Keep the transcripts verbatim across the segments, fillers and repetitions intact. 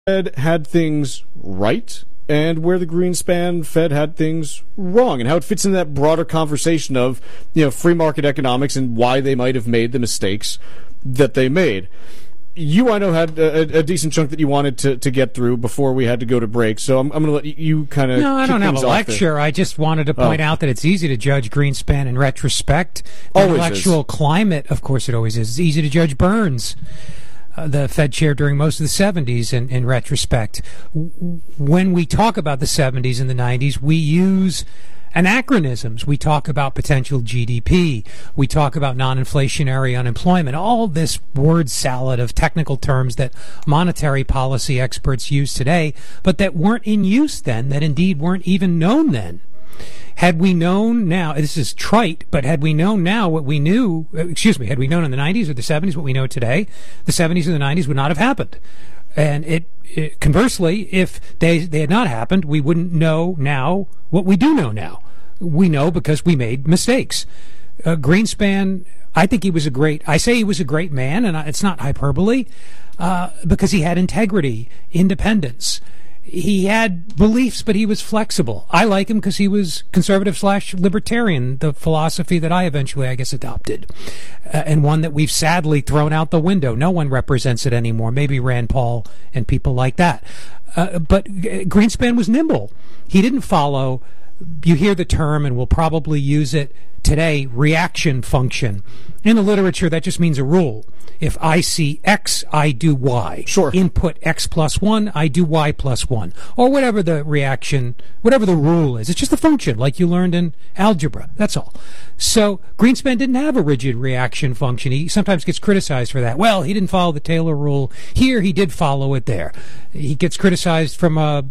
Fed had things right and where the Greenspan Fed had things wrong, and how it fits in that broader conversation of, you know, free market economics and why they might have made the mistakes that they made. You, I know, had a, a decent chunk that you wanted to, to get through before we had to go to break, so I'm, I'm going to let you kind of. No, I don't have a lecture. I just wanted to point oh. out that it's easy to judge Greenspan in retrospect. The always intellectual is. climate, of course, it always is. It's easy to judge Burns, uh, the Fed chair during most of the seventies, in, in retrospect. When we talk about the seventies and the nineties, we use anachronisms. We talk about potential G D P. We talk about non-inflationary unemployment. All this word salad of technical terms that monetary policy experts use today, but that weren't in use then, that indeed weren't even known then. Had we known now, this is trite, but had we known now what we knew, excuse me, had we known in the nineties or the seventies what we know today, the seventies or the nineties would not have happened. And it, it conversely, if they they had not happened, we wouldn't know now what we do know now. We know because we made mistakes. Uh, Greenspan, I think he was a great, I say he was a great man, and it's not hyperbole, uh, because he had integrity, independence. He had beliefs, but he was flexible. I like him because he was conservative slash libertarian, the philosophy that I eventually, I guess, adopted, uh, and one that we've sadly thrown out the window. No one represents it anymore. Maybe Rand Paul and people like that. Uh, but Greenspan was nimble. He didn't follow, you hear the term, and we'll probably use it today, reaction function. In the literature, that just means a rule. If I see X, I do Y. Sure. Input X plus one, I do Y plus one. Or whatever the reaction, whatever the rule is. It's just a function, like you learned in algebra. That's all. So Greenspan didn't have a rigid reaction function. He sometimes gets criticized for that. Well, he didn't follow the Taylor rule. Here, he did follow it there. He gets criticized from a,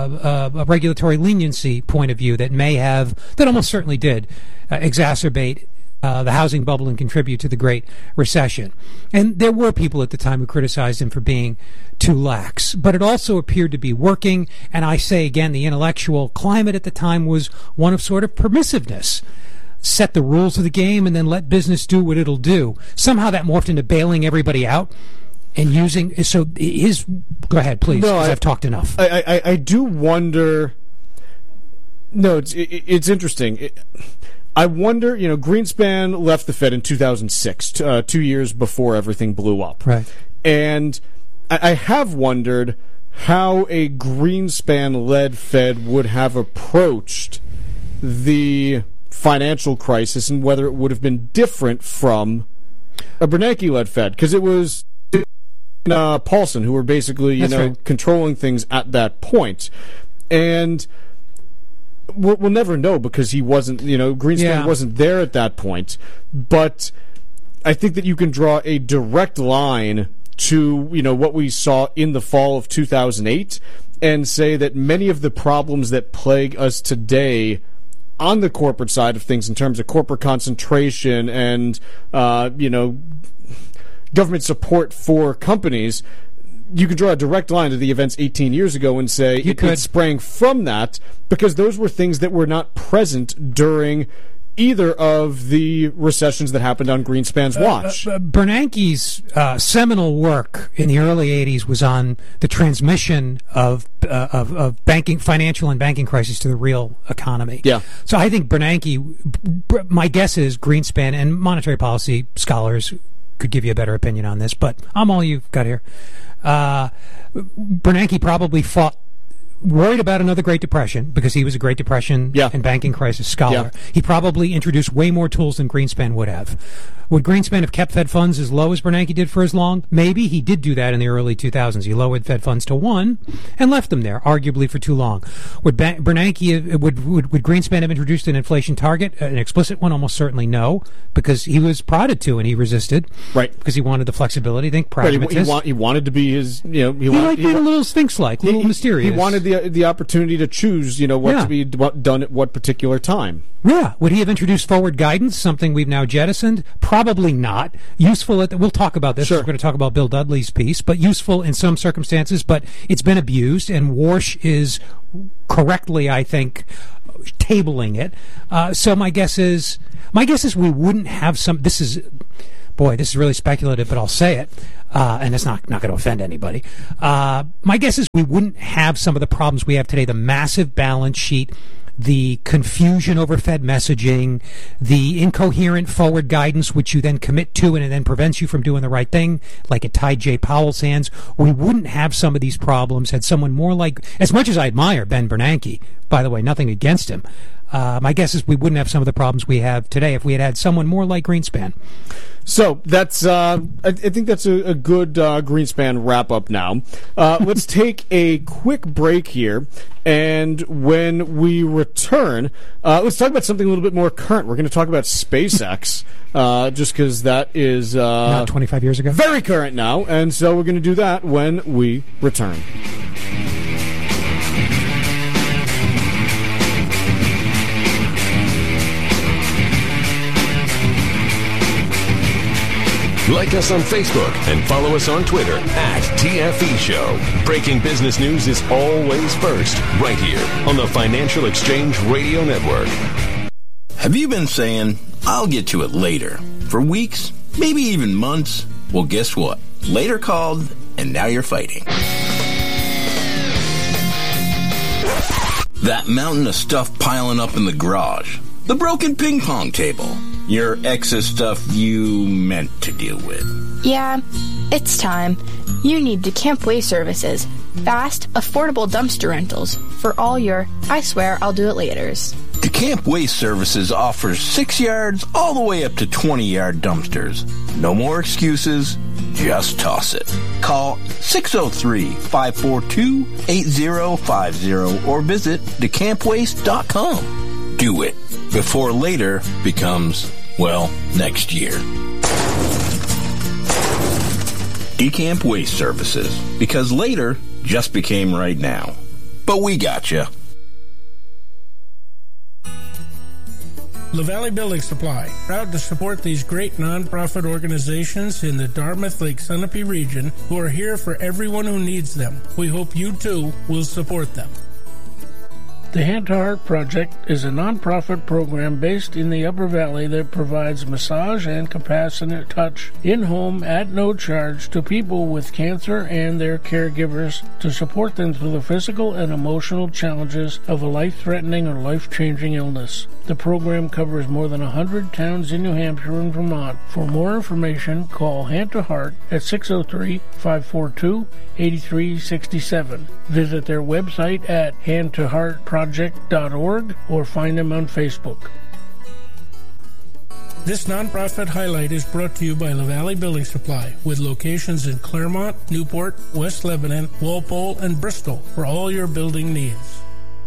a, a regulatory leniency point of view that may have, that almost certainly did, uh, exacerbate Uh, the housing bubble and contribute to the Great Recession. And there were people at the time who criticized him for being too lax. But it also appeared to be working. And I say again, the intellectual climate at the time was one of sort of permissiveness. Set the rules of the game and then let business do what it'll do. Somehow that morphed into bailing everybody out and using. So his. Go ahead, please, because no, I've talked enough. I, I, I do wonder. No, it's, it, it's interesting. It, I wonder, you know, Greenspan left the Fed in two thousand six, uh, two years before everything blew up. Right. And I, I have wondered how a Greenspan-led Fed would have approached the financial crisis and whether it would have been different from a Bernanke-led Fed. Because it was uh, Paulson who were basically, you That's know, right. controlling things at that point. And We'll, we'll never know because he wasn't, you know, Greenspan yeah. wasn't there at that point. But I think that you can draw a direct line to, you know, what we saw in the fall of two thousand eight and say that many of the problems that plague us today on the corporate side of things in terms of corporate concentration and, uh, you know, government support for companies, you could draw a direct line to the events eighteen years ago and say you it, could. it sprang from that because those were things that were not present during either of the recessions that happened on Greenspan's watch. Uh, uh, Bernanke's uh, seminal work in the early eighties was on the transmission of, uh, of of banking, financial and banking crisis to the real economy. Yeah. So I think Bernanke, my guess is Greenspan and monetary policy scholars could give you a better opinion on this, but I'm all you've got here. Uh, Bernanke probably fought, worried about another Great Depression because he was a Great Depression yeah. and banking crisis scholar. Yeah. He probably introduced way more tools than Greenspan would have. Would Greenspan have kept Fed funds as low as Bernanke did for as long? Maybe. He did do that in the early two thousands. He lowered Fed funds to one and left them there, arguably for too long. Would ba- Bernanke, would, would, would Greenspan have introduced an inflation target, an explicit one? Almost certainly no, because he was prodded to and he resisted. Right. Because he wanted the flexibility. Think pragmatist. Right, he, he, wa- he wanted to be his, you know, he, he wanted, liked being a little sphinx-like, a little he, mysterious. He wanted the the opportunity to choose, you know, what yeah. to be what, done at what particular time. Yeah. Would he have introduced forward guidance, something we've now jettisoned? Probably not. Useful at the, we'll talk about this. Sure. We're going to talk about Bill Dudley's piece, but useful in some circumstances, but it's been abused, and Warsh is correctly, I think, tabling it. Uh, so my guess is, my guess is we wouldn't have some, this is boy, this is really speculative, but I'll say it, uh, and it's not, not going to offend anybody. Uh, my guess is we wouldn't have some of the problems we have today, the massive balance sheet, the confusion over Fed messaging, the incoherent forward guidance, which you then commit to and it then prevents you from doing the right thing, like it tied Jay Powell's hands. We wouldn't have some of these problems had someone more like, as much as I admire Ben Bernanke, by the way, nothing against him, uh, my guess is we wouldn't have some of the problems we have today if we had had someone more like Greenspan. So that's, uh, I, I think that's a, a good uh, Greenspan wrap up now. Uh, let's take a quick break here, and when we return, uh, let's talk about something a little bit more current. We're going to talk about SpaceX, uh, just because that is uh, not twenty-five years ago, very current now, and so we're going to do that when we return. Like us on Facebook and follow us on Twitter at T F E Show. Breaking business news is always first, right here on the Financial Exchange Radio Network. Have you been saying, I'll get to it later, for weeks, maybe even months? Well, guess what? Later called, and now you're fighting. That mountain of stuff piling up in the garage. The broken ping pong table. Your excess stuff you meant to deal with. Yeah, it's time. You need DeCamp Waste Services. Fast, affordable dumpster rentals for all your, I swear I'll do it laters. DeCamp Waste Services offers six yards all the way up to twenty-yard dumpsters. No more excuses. Just toss it. Call six oh three, five four two, eight oh five oh or visit decamp waste dot com. Do it before later becomes, well, next year. DeCamp Waste Services, because later just became right now. But we gotcha. LaValle Building Supply, proud to support these great nonprofit organizations in the Dartmouth-Lake Sunapee region who are here for everyone who needs them. We hope you too will support them. The Hand to Heart Project is a nonprofit program based in the Upper Valley that provides massage and compassionate touch in-home at no charge to people with cancer and their caregivers to support them through the physical and emotional challenges of a life-threatening or life-changing illness. The program covers more than one hundred towns in New Hampshire and Vermont. For more information, call Hand to Heart at six oh three, five four two, eight three six seven. Visit their website at hand to heart project dot org or find them on Facebook. This nonprofit highlight is brought to you by LaValle Building Supply, with locations in Claremont, Newport, West Lebanon, Walpole, and Bristol for all your building needs.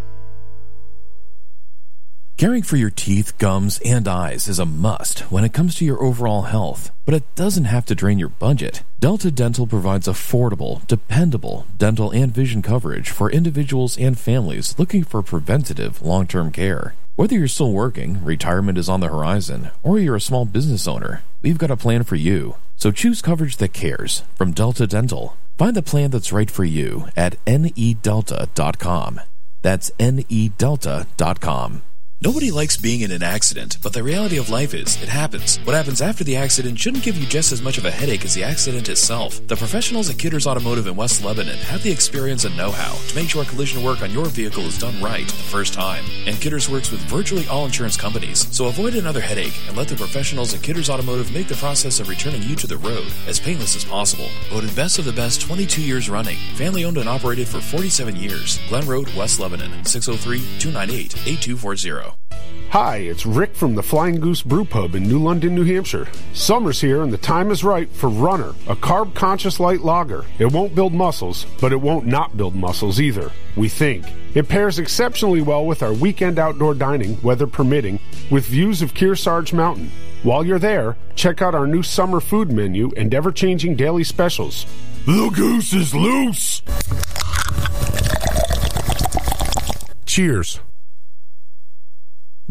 Caring for your teeth, gums, and eyes is a must when it comes to your overall health, but it doesn't have to drain your budget. Delta Dental provides affordable, dependable dental and vision coverage for individuals and families looking for preventative, long-term care. Whether you're still working, retirement is on the horizon, or you're a small business owner, we've got a plan for you. So choose coverage that cares from Delta Dental. Find the plan that's right for you at N E delta dot com. That's N E delta dot com. Nobody likes being in an accident, but the reality of life is, it happens. What happens after the accident shouldn't give you just as much of a headache as the accident itself. The professionals at Kidders Automotive in West Lebanon have the experience and know-how to make sure collision work on your vehicle is done right the first time. And Kidders works with virtually all insurance companies, so avoid another headache and let the professionals at Kidders Automotive make the process of returning you to the road as painless as possible. Voted best of the best twenty-two years running. Family owned and operated for forty-seven years. Glen Road, West Lebanon, six oh three, two nine eight, eight two four zero. Hi, it's Rick from the Flying Goose Brew Pub in New London, New Hampshire. Summer's here and the time is right for Runner, a carb-conscious light lager. It won't build muscles, but it won't not build muscles either, we think. It pairs exceptionally well with our weekend outdoor dining, weather permitting, with views of Kearsarge Mountain. While you're there, check out our new summer food menu and ever-changing daily specials. The goose is loose! Cheers.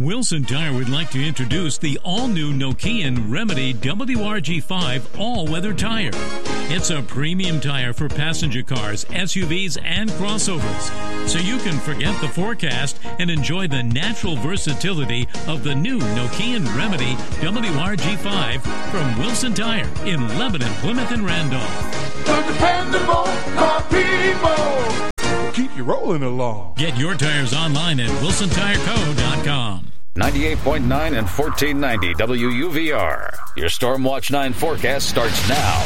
Wilson Tire would like to introduce the all-new Nokian Remedy W R G five all-weather tire. It's a premium tire for passenger cars, S U Vs, and crossovers, so you can forget the forecast and enjoy the natural versatility of the new Nokian Remedy W R G five from Wilson Tire in Lebanon, Plymouth, and Randolph. The dependable car people. Keep you rolling along. Get your tires online at wilson tire co dot com. ninety-eight point nine and fourteen ninety W U V R. Your Storm Watch nine forecast starts now.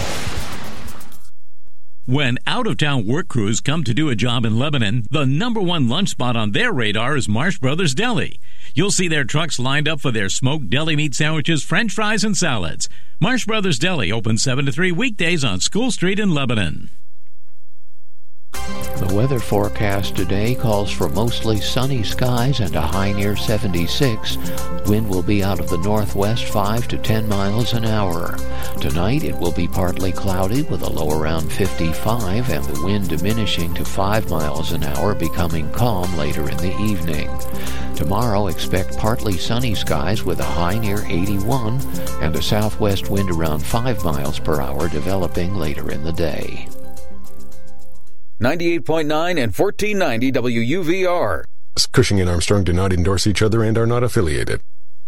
When out-of-town work crews come to do a job in Lebanon, the number one lunch spot on their radar is Marsh Brothers Deli. You'll see their trucks lined up for their smoked deli meat sandwiches, french fries, and salads. Marsh Brothers Deli open seven to three weekdays on School Street in Lebanon. The weather forecast today calls for mostly sunny skies and a high near seventy-six. Wind will be out of the northwest five to ten miles an hour. Tonight it will be partly cloudy with a low around fifty-five and the wind diminishing to five miles an hour, becoming calm later in the evening. Tomorrow expect partly sunny skies with a high near eighty-one and a southwest wind around five miles per hour developing later in the day. ninety-eight point nine and fourteen ninety W U V R. Cushing and Armstrong do not endorse each other and are not affiliated.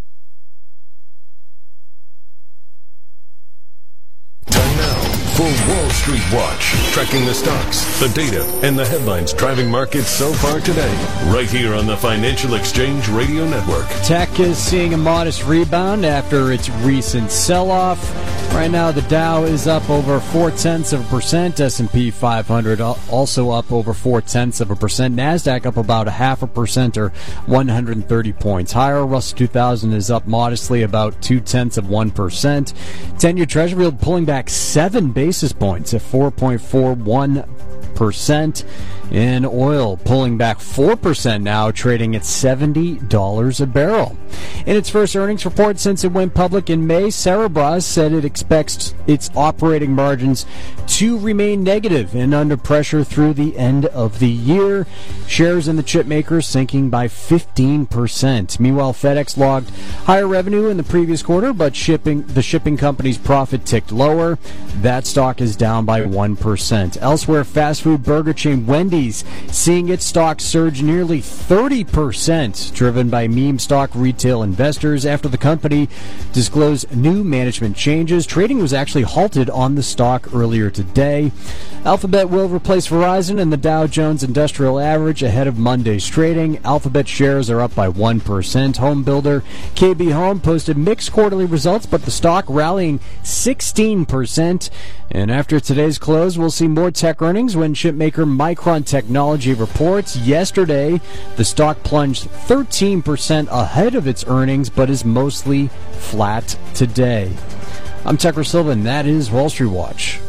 Time now for Wall Street Watch, tracking the stocks, the data, and the headlines driving markets so far today, right here on the Financial Exchange Radio Network. Tech is seeing a modest rebound after its recent sell-off. Right now, the Dow is up over four-tenths of a percent. S and P five hundred also up over four-tenths of a percent. NASDAQ up about a half a percent or one hundred thirty points higher. Russell two thousand is up modestly about two-tenths of one percent. ten-year Treasury yield pulling back seven basis points at four point four one percent. In oil, pulling back four percent now, trading at seventy dollars a barrel. In its first earnings report since it went public in May, Cerebras said it expects its operating margins to remain negative and under pressure through the end of the year. Shares in the chip maker sinking by fifteen percent. Meanwhile, FedEx logged higher revenue in the previous quarter, but shipping the shipping company's profit ticked lower. That stock is down by one percent. Elsewhere, fast food burger chain Wendy's seeing its stock surge nearly thirty percent, driven by meme stock retail investors after the company disclosed new management changes. Trading was actually halted on the stock earlier today. Alphabet will replace Verizon in the Dow Jones Industrial Average ahead of Monday's trading. Alphabet shares are up by one percent. Home builder K B Home posted mixed quarterly results, but the stock rallying sixteen percent. And after today's close, we'll see more tech earnings when chipmaker Micron Technology reports. Yesterday, the stock plunged thirteen percent ahead of its earnings, but is mostly flat today. I'm Tucker Silva, and that is Wall Street Watch.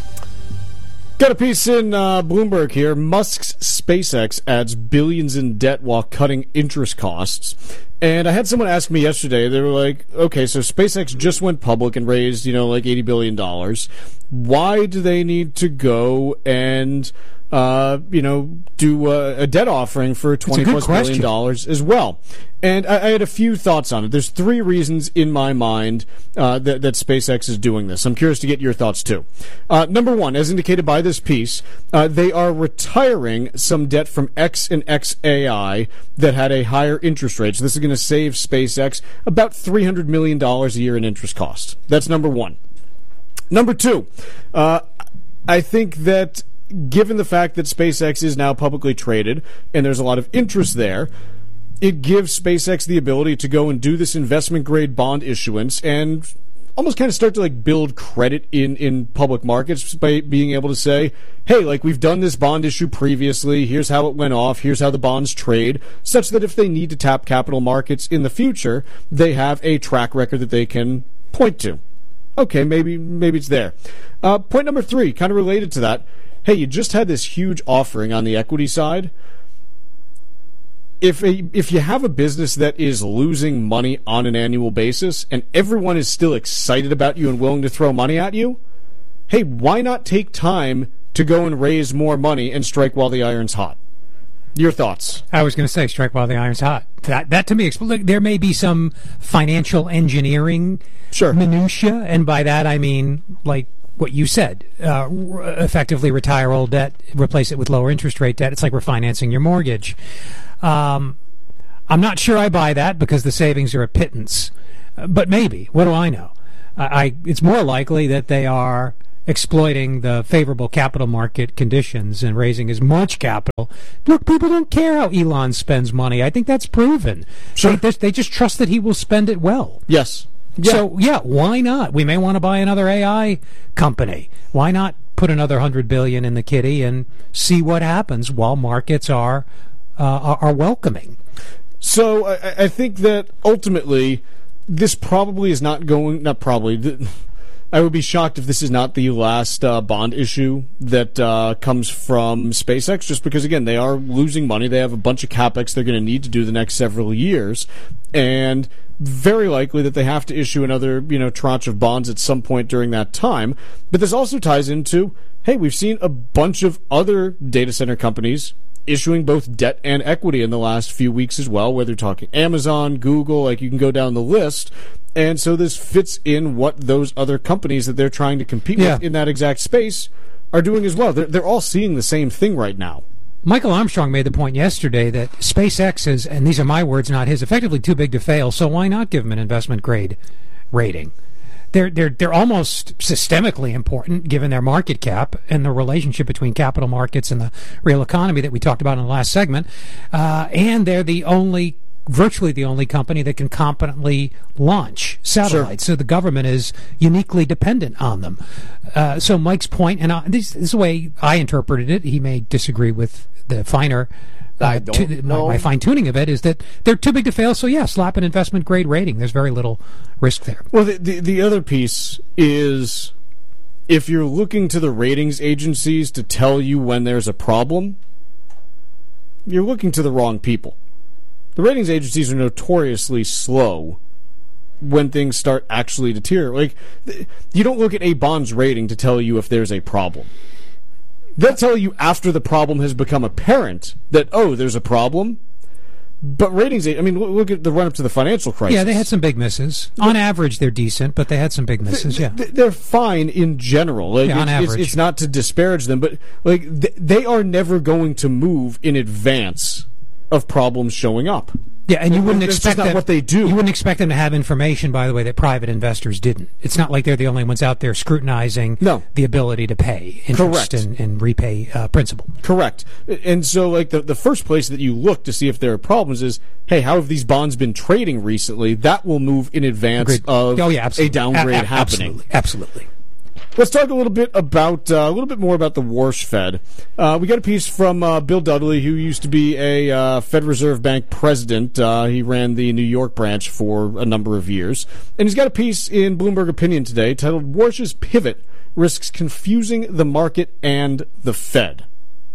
Got a piece in uh, Bloomberg here. Musk's SpaceX adds billions in debt while cutting interest costs. And I had someone ask me yesterday, they were like, okay, so SpaceX just went public and raised, you know, like eighty billion dollars. Why do they need to go and, uh, you know, do a, a debt offering for twenty plus billion dollars as well? And I, I had a few thoughts on it. There's three reasons in my mind uh, that, that SpaceX is doing this. I'm curious to get your thoughts too. Uh, number one, as indicated by this piece, uh, they are retiring some debt from X and X A I that had a higher interest rate. So this is going to save SpaceX about three hundred million dollars a year in interest costs. That's number one. Number two, uh, I think that given the fact that SpaceX is now publicly traded and there's a lot of interest there, it gives SpaceX the ability to go and do this investment-grade bond issuance and almost kind of start to like build credit in, in public markets by being able to say, hey, like we've done this bond issue previously, here's how it went off, here's how the bonds trade, such that if they need to tap capital markets in the future, they have a track record that they can point to. Okay, maybe maybe it's there. Uh, point number three, kind of related to that. Hey, you just had this huge offering on the equity side. If a, if you have a business that is losing money on an annual basis and everyone is still excited about you and willing to throw money at you, hey, why not take time to go and raise more money and strike while the iron's hot? Your thoughts? I was going to say, strike while the iron's hot. That, that to me, expl- there may be some financial engineering sure. minutia, and by that I mean, like what you said, uh, r- effectively retire old debt, replace it with lower interest rate debt. It's like refinancing your mortgage. Um, I'm not sure I buy that because the savings are a pittance, uh, but maybe. What do I know? I, I it's more likely that they are exploiting the favorable capital market conditions and raising as much capital. Look, people don't care how Elon spends money. I think that's proven. Sure. They, they just trust that he will spend it well. Yes. Yeah. So, yeah, why not? We may want to buy another A I company. Why not put another one hundred billion dollars in the kitty and see what happens while markets are uh, are, are welcoming? So I, I think that ultimately this probably is not going, not probably, th- I would be shocked if this is not the last uh, bond issue that uh, comes from SpaceX, just because, again, they are losing money. They have a bunch of capex they're going to need to do the next several years, and very likely that they have to issue another, you know, tranche of bonds at some point during that time. But this also ties into, hey, we've seen a bunch of other data center companies issuing both debt and equity in the last few weeks as well, whether you're talking Amazon, Google, like you can go down the list. And so this fits in what those other companies that they're trying to compete yeah. with in that exact space are doing as well. They're, they're all seeing the same thing right now. Michael Armstrong made the point yesterday that SpaceX is, and these are my words, not his, effectively too big to fail, so why not give them an investment grade rating? They're, they're, they're almost systemically important given their market cap and the relationship between capital markets and the real economy that we talked about in the last segment. Uh, and they're the only virtually the only company that can competently launch satellites. Sure. So the government is uniquely dependent on them. Uh, so Mike's point, and I, this, this is the way I interpreted it, he may disagree with the finer, uh, I don't to, know. my, my fine-tuning of it, is that they're too big to fail, so yeah, slap an investment-grade rating. There's very little risk there. Well, the, the, the other piece is if you're looking to the ratings agencies to tell you when there's a problem, you're looking to the wrong people. The ratings agencies are notoriously slow when things start actually deteriorating. Like, you don't look at a bond's rating to tell you if there's a problem. They'll tell you after the problem has become apparent that, oh, there's a problem. But ratings, I mean, look at the run-up to the financial crisis. Yeah, they had some big misses. On average, they're decent, but they had some big misses, yeah. They're fine in general. Like, yeah, on it's, average. It's, it's not to disparage them, but like they are never going to move in advance of problems showing up. Yeah, and you wouldn't That's expect just not them, what they do. You wouldn't expect them to have information, by the way, that private investors didn't. It's not like they're the only ones out there scrutinizing no. the ability to pay interest Correct. and, and repay uh, principal. Correct. And so, like, the, the first place that you look to see if there are problems is, hey, how have these bonds been trading recently? That will move in advance Agreed. of oh, yeah, a downgrade a- a- happening. Absolutely. Absolutely. Let's talk a little bit about uh, a little bit more about the Warsh Fed. Uh, we got a piece from uh, Bill Dudley, who used to be a uh, Fed Reserve Bank president. Uh, he ran the New York branch for a number of years, and he's got a piece in Bloomberg Opinion today titled "Warsh's Pivot Risks Confusing the Market and the Fed."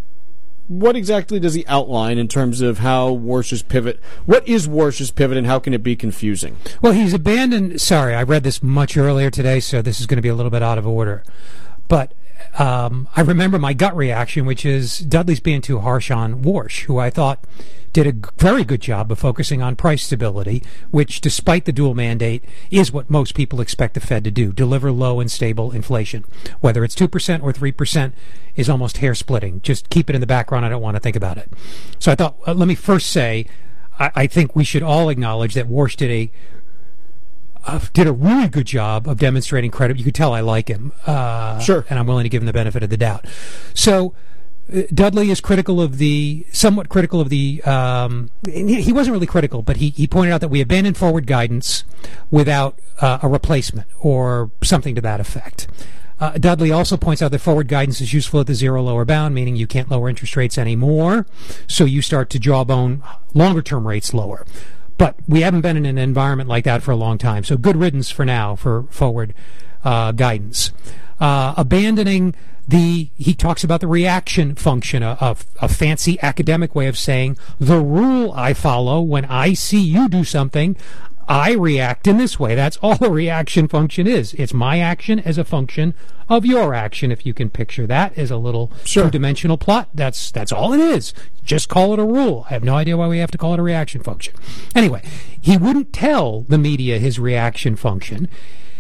What exactly does he outline in terms of how Warsh's pivot? What is Warsh's pivot, and how can it be confusing? Well, he's abandoned. Sorry, I read this much earlier today, so this is going to be a little bit out of order. But um, I remember my gut reaction, which is Dudley's being too harsh on Warsh, who I thought did a very good job of focusing on price stability, which, despite the dual mandate, is what most people expect the Fed to do, deliver low and stable inflation. Whether it's two percent or three percent is almost hair-splitting. Just keep it in the background. I don't want to think about it. So I thought, uh, let me first say, I, I think we should all acknowledge that Warsh did a Uh, did a really good job of demonstrating credit. You could tell I like him. Uh, sure. And I'm willing to give him the benefit of the doubt. So uh, Dudley is critical of the, somewhat critical of the, um, he wasn't really critical, but he, he pointed out that we abandoned forward guidance without uh, a replacement or something to that effect. Uh, Dudley also points out that forward guidance is useful at the zero lower bound, meaning you can't lower interest rates anymore, so you start to jawbone longer-term rates lower. But we haven't been in an environment like that for a long time, so good riddance for now for forward uh, guidance. Uh, abandoning the, he talks about the reaction function, a, a, a fancy academic way of saying the rule I follow when I see you do something, I react in this way. That's all a reaction function is. It's my action as a function of your action. If you can picture that as a little Sure. two-dimensional plot, that's that's all it is. Just call it a rule. I have no idea why we have to call it a reaction function. Anyway, he wouldn't tell the media his reaction function.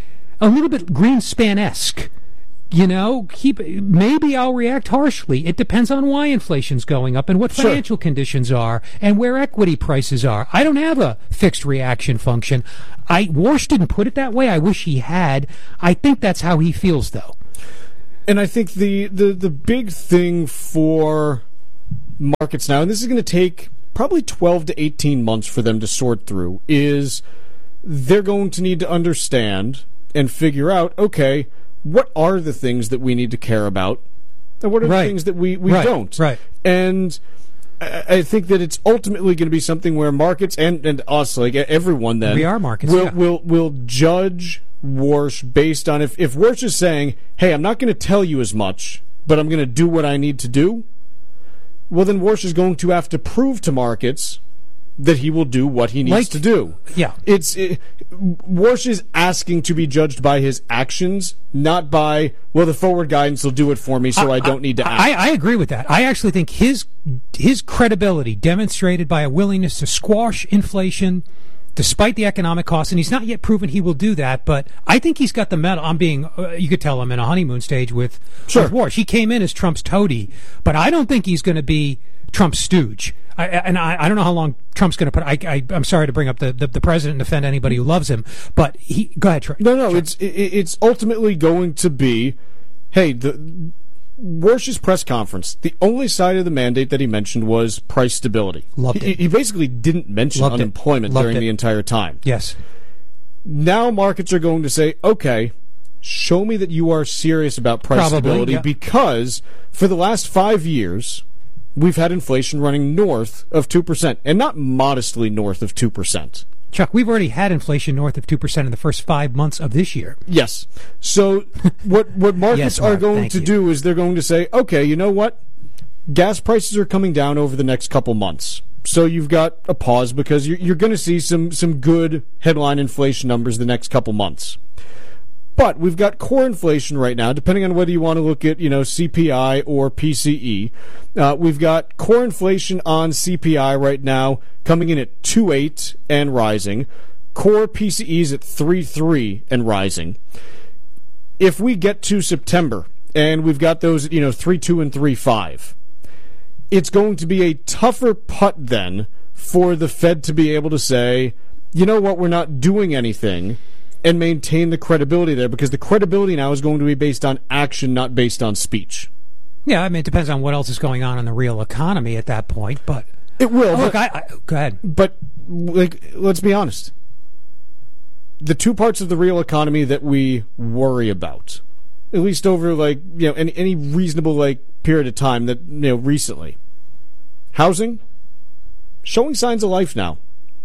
A little bit Greenspan-esque. You know, keep, maybe I'll react harshly. It depends on why inflation's going up and what Sure. financial conditions are and where equity prices are. I don't have a fixed reaction function. I Warsh didn't put it that way. I wish he had. I think that's how he feels, though. And I think the, the, the big thing for markets now, and this is going to take probably twelve to eighteen months for them to sort through, is they're going to need to understand and figure out, okay, what are the things that we need to care about, and what are Right. the things that we, we Right. don't? Right. And I, I think that it's ultimately going to be something where markets and, and us, like everyone then, We are markets, will, yeah. will, will judge Warsh based on if, if Warsh is saying, hey, I'm not going to tell you as much, but I'm going to do what I need to do, well, then Warsh is going to have to prove to markets that he will do what he needs Like- to do. Yeah. It's it, Warsh is asking to be judged by his actions, not by, well, the forward guidance will do it for me, so I, don't need to act. I, I agree with that. I actually think his his credibility demonstrated by a willingness to squash inflation despite the economic costs, and he's not yet proven he will do that, but I think he's got the metal. I'm being, uh, you could tell I'm in a honeymoon stage with, Sure. with Warsh. He came in as Trump's toady, but I don't think he's going to be Trump's stooge. I, and I, I don't know how long Trump's going to put. I, I, I'm sorry to bring up the, the, the president and offend anybody who loves him, but he. Go ahead, Troy. No, no, it's it, it's ultimately going to be, hey, the Warsh's press conference, the only side of the mandate that he mentioned was price stability. Loved he, it. he basically didn't mention Loved it. unemployment Loved during it. the entire time. Yes. Now markets are going to say, okay, show me that you are serious about price Probably, stability, yeah. because for the last five years, we've had inflation running north of two percent, and not modestly north of two percent. Chuck, we've already had inflation north of two percent in the first five months of this year. Yes. So what what markets Yes, are Mark, going thank to you. do is they're going to say, okay, you know what? Gas prices are coming down over the next couple months. So you've got a pause because you're, you're going to see some, some good headline inflation numbers the next couple months. But we've got core inflation right now, depending on whether you want to look at, you know, C P I or P C E. Uh, we've got core inflation on C P I right now coming in at two point eight and rising. Core P C Es at three point three and rising. If we get to September and we've got those, you know, three point two and three point five, it's going to be a tougher putt then for the Fed to be able to say, you know what, we're not doing anything, and maintain the credibility there, because the credibility now is going to be based on action, not based on speech. Yeah, I mean, it depends on what else is going on in the real economy at that point, but... It will. Oh, look, but, I, I, go ahead. But, like, let's be honest. The two parts of the real economy that we worry about, at least over, like, you know, any, any reasonable, like, period of time that, you know, recently. Housing, showing signs of life now.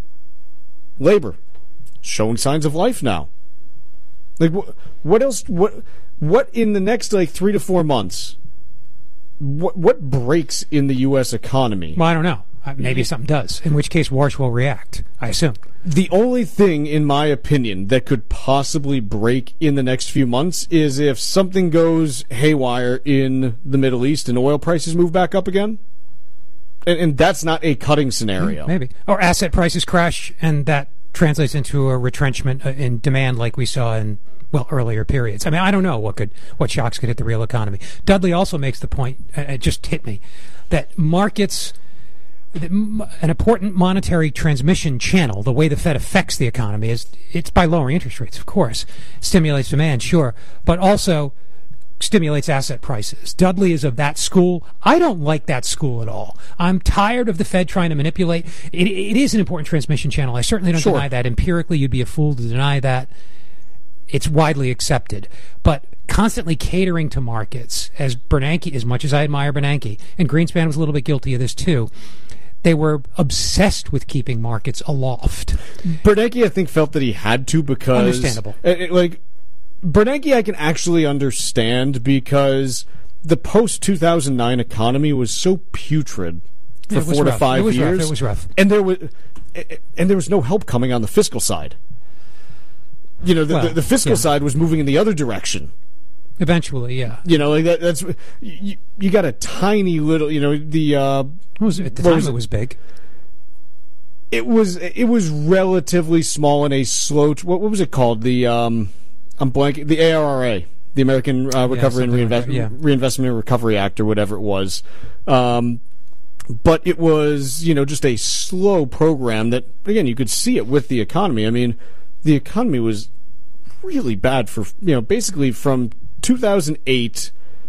Labor, showing signs of life now. Like, wh- what else, what, what in the next, like, three to four months, what, what breaks in the U S economy? Well, I don't know. Uh, Maybe something does, in which case Warsh will react, I assume. The only thing, in my opinion, that could possibly break in the next few months is if something goes haywire in the Middle East and oil prices move back up again. And, and that's not a cutting scenario. Maybe. Or asset prices crash, and that translates into a retrenchment uh, in demand like we saw in, well, earlier periods. I mean, I don't know what could what shocks could hit the real economy. Dudley also makes the point, uh, it just hit me, that markets... an important monetary transmission channel, the way the Fed affects the economy, is it's by lowering interest rates, of course. Stimulates demand, sure, but also stimulates asset prices. Dudley is of that school. I don't like that school at all. I'm tired of the Fed trying to manipulate. It, it is an important transmission channel. I certainly don't Sure. deny that. Empirically, you'd be a fool to deny that. It's widely accepted. But constantly catering to markets, as Bernanke, as much as I admire Bernanke, and Greenspan was a little bit guilty of this too, they were obsessed with keeping markets aloft. Bernanke, I think, felt that he had to because... Understandable. uh, it- like, Bernanke I can actually understand because the post-two thousand nine economy was so putrid for It was four to rough. five It was rough. years. It was rough. And there was... and there was no help coming on the fiscal side. You know, the, well, the, the fiscal yeah. side was moving in the other direction. Eventually, yeah. You know, like that, that's you, you got a tiny little. You know, the uh, what was it? At the time, was it? it was big. It was it was relatively small in a slow. What, what was it called? The um, I'm blanking. The A R R A, the American uh, Recovery yeah, and Reinvest- like yeah. Reinvestment and Recovery Act, or whatever it was. Um, but it was, you know, just a slow program that, again, you could see it with the economy. I mean, the economy was really bad for, you know, basically from two thousand eight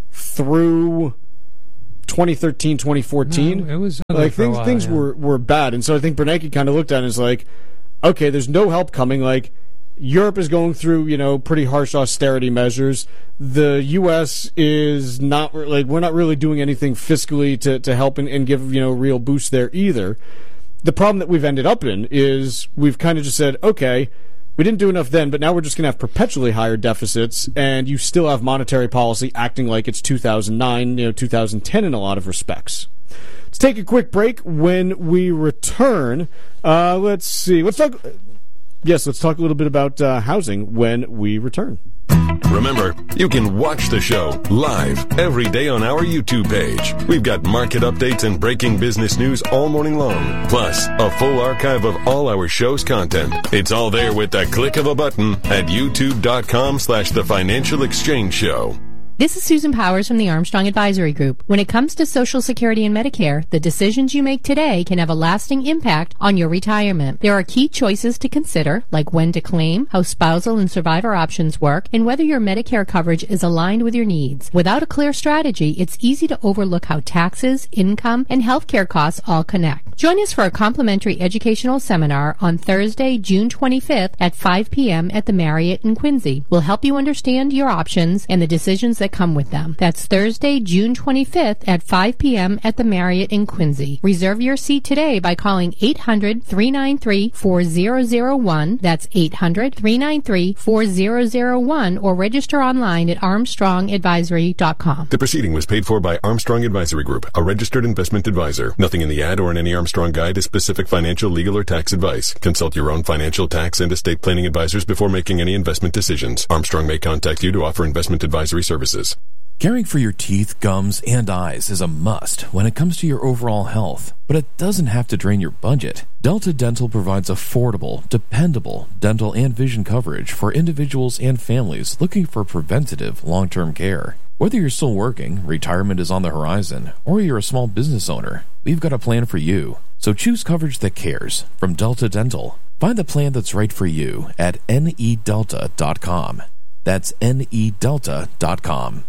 through twenty thirteen, twenty fourteen. No, it was like things, while, things yeah. were, were bad. And so I think Bernanke kind of looked at it and was like, okay, there's no help coming. Like, Europe is going through, you know, pretty harsh austerity measures. The U S is not, like, we're not really doing anything fiscally to, to help and, and give, you know, real boost there either. The problem that we've ended up in is we've kind of just said, okay, we didn't do enough then, but now we're just going to have perpetually higher deficits, and you still have monetary policy acting like it's two thousand nine, you know, two thousand ten in a lot of respects. Let's take a quick break. When we return, uh, let's see. Let's talk. Yes, let's talk a little bit about uh, housing when we return. Remember, you can watch the show live every day on our YouTube page. We've got market updates and breaking business news all morning long, plus a full archive of all our show's content. It's all there with the click of a button at youtube.com slash the Financial Exchange Show. This is Susan Powers from the Armstrong Advisory Group. When it comes to Social Security and Medicare, the decisions you make today can have a lasting impact on your retirement. There are key choices to consider, like when to claim, how spousal and survivor options work, and whether your Medicare coverage is aligned with your needs. Without a clear strategy, it's easy to overlook how taxes, income, and healthcare costs all connect. Join us for a complimentary educational seminar on Thursday, June twenty-fifth at five p.m. at the Marriott in Quincy. We'll help you understand your options and the decisions that come with them. That's Thursday, June twenty-fifth at five p.m. at the Marriott in Quincy. Reserve your seat today by calling eight hundred, three nine three, four zero zero one. That's eight hundred, three nine three, four zero zero one, or register online at armstrong advisory dot com. The proceeding was paid for by Armstrong Advisory Group, a registered investment advisor. Nothing in the ad or in any Armstrong guide is specific financial, legal, or tax advice. Consult your own financial, tax, and estate planning advisors before making any investment decisions. Armstrong may contact you to offer investment advisory services. Caring for your teeth, gums, and eyes is a must when it comes to your overall health, but it doesn't have to drain your budget. Delta Dental provides affordable, dependable dental and vision coverage for individuals and families looking for preventative, long-term care. Whether you're still working, retirement is on the horizon, or you're a small business owner, we've got a plan for you. So choose coverage that cares from Delta Dental. Find the plan that's right for you at N E delta dot com. That's N E delta dot com.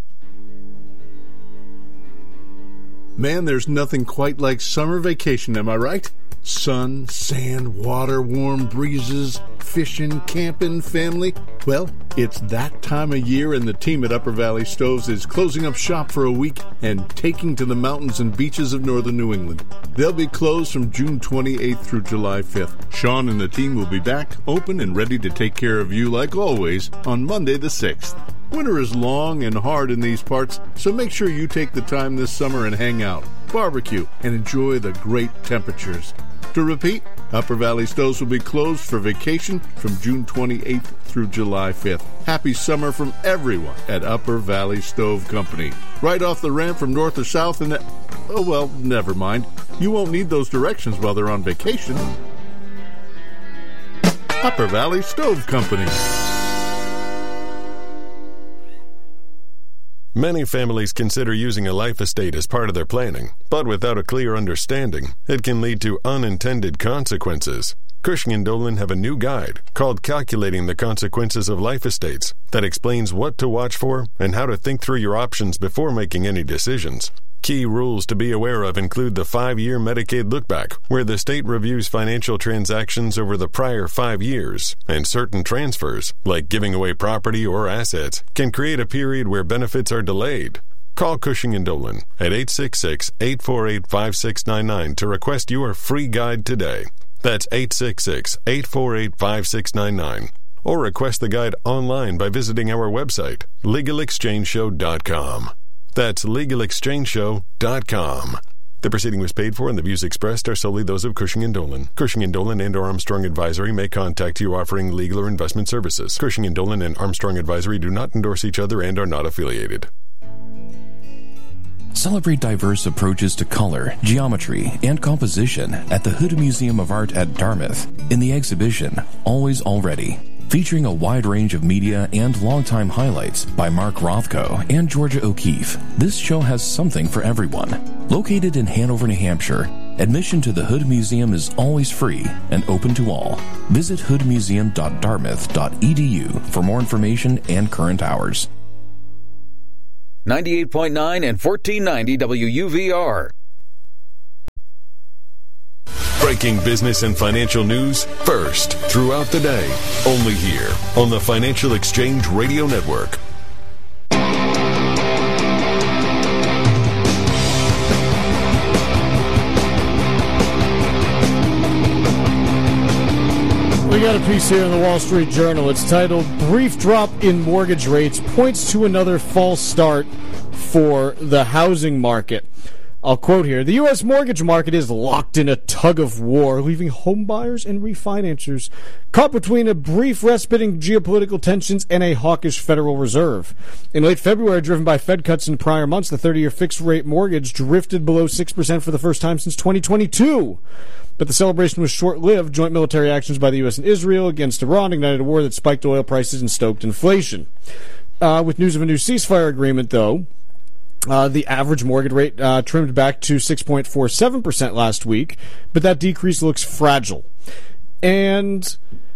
Man, there's nothing quite like summer vacation, am I right? Sun, sand, water, warm breezes, fishing, camping, family. Well, it's that time of year, and the team at Upper Valley Stoves is closing up shop for a week and taking to the mountains and beaches of northern New England. They'll be closed from June twenty-eighth through July fifth. Sean and the team will be back, open and ready to take care of you like always on Monday the sixth. Winter is long and hard in these parts, so make sure you take the time this summer and hang out, barbecue, and enjoy the great temperatures. To repeat, Upper Valley Stoves will be closed for vacation from June twenty-eighth through July fifth. Happy summer from everyone at Upper Valley Stove Company. Right off the ramp from north or south and... Oh, well, never mind. You won't need those directions while they're on vacation. Upper Valley Stove Company. Many families consider using a life estate as part of their planning, but without a clear understanding, it can lead to unintended consequences. Cushing and Dolan have a new guide called Calculating the Consequences of Life Estates that explains what to watch for and how to think through your options before making any decisions. Key rules to be aware of include the five-year Medicaid lookback, where the state reviews financial transactions over the prior five years, and certain transfers, like giving away property or assets, can create a period where benefits are delayed. Call Cushing and Dolan at eight six six, eight four eight, five six nine nine to request your free guide today. That's eight six six, eight four eight, five six nine nine. Or request the guide online by visiting our website, legal exchange show dot com. That's legal exchange show dot com. The proceeding was paid for, and the views expressed are solely those of Cushing and Dolan. Cushing and Dolan and or Armstrong Advisory may contact you offering legal or investment services. Cushing and Dolan and Armstrong Advisory do not endorse each other and are not affiliated. Celebrate diverse approaches to color, geometry, and composition at the Hood Museum of Art at Dartmouth in the exhibition Always Already, featuring a wide range of media and longtime highlights by Mark Rothko and Georgia O'Keeffe. This show has something for everyone. Located in Hanover, New Hampshire, admission to the Hood Museum is always free and open to all. Visit hood museum dot dartmouth dot e d u for more information and current hours. ninety-eight point nine and fourteen ninety W U V R. Breaking business and financial news first throughout the day. Only here on the Financial Exchange Radio Network. We got a piece here in the Wall Street Journal. It's titled, Brief Drop in Mortgage Rates Points to Another False Start for the Housing Market. I'll quote here, the U S mortgage market is locked in a tug of war, leaving home buyers and refinancers caught between a brief respite in geopolitical tensions and a hawkish Federal Reserve. In late February, driven by Fed cuts in prior months, the thirty-year fixed-rate mortgage drifted below six percent for the first time since twenty twenty-two. But the celebration was short-lived. Joint military actions by the U S and Israel against Iran ignited a war that spiked oil prices and stoked inflation. Uh, with news of a new ceasefire agreement, though, Uh, the average mortgage rate uh, trimmed back to six point four seven percent last week, but that decrease looks fragile. And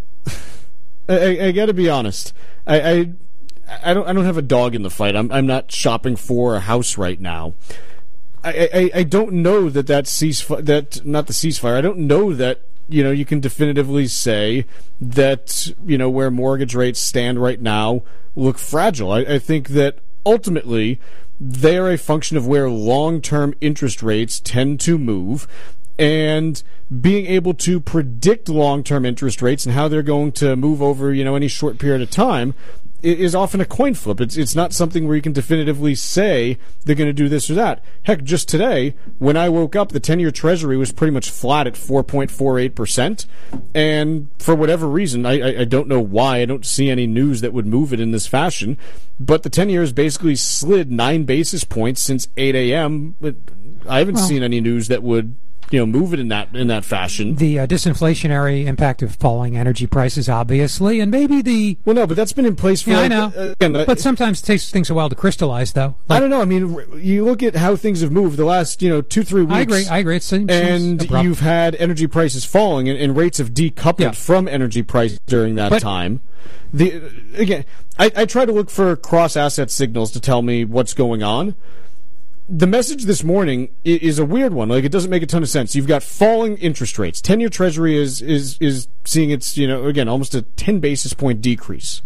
I, I, I got to be honest, I, I I don't I don't have a dog in the fight. I'm I'm not shopping for a house right now. I I, I don't know that that ceasefire that not the ceasefire. I don't know that you know you can definitively say that you know where mortgage rates stand right now look fragile. I, I think that ultimately they are a function of where long-term interest rates tend to move, and being able to predict long-term interest rates and how they're going to move over, you know, any short period of time is often a coin flip. It's it's not something where you can definitively say they're going to do this or that. Heck, just today, when I woke up, the ten-year Treasury was pretty much flat at four point four eight percent, and for whatever reason, I, I, I don't know why, I don't see any news that would move it in this fashion, but the ten-year has basically slid nine basis points since eight a.m. I haven't well, seen any news that would you know, move it in that in that fashion. The uh, disinflationary impact of falling energy prices, obviously, and maybe the well, no, but that's been in place for. Yeah, like, I know. Uh, again, but sometimes it takes things a while to crystallize, though. Like, I don't know. I mean, you look at how things have moved the last, you know, two three weeks. I agree. I agree. It seems, and seems you've had energy prices falling, and, and rates have decoupled yeah. from energy prices during that but, time. The again, I, I try to look for cross asset signals to tell me what's going on. The message this morning is a weird one. Like, it doesn't make a ton of sense. You've got falling interest rates. ten-year Treasury is is is seeing its, you know, again, almost a ten basis point decrease.